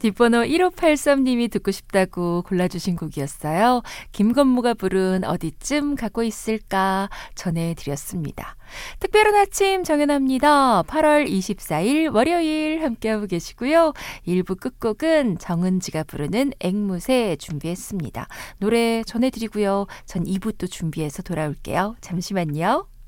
뒷번호 1583님이 듣고 싶다고 골라주신 곡이었어요. 김건모가 부른 어디쯤 가고 있을까 전해드렸습니다. 특별한 아침 정연합니다. 8월 24일 월요일 함께하고 계시고요. 1부 끝곡은 정은지가 부르는 앵무새 준비했습니다. 노래 전해드리고요. 전 2부 또 준비해서 돌아올게요. 잠시만요.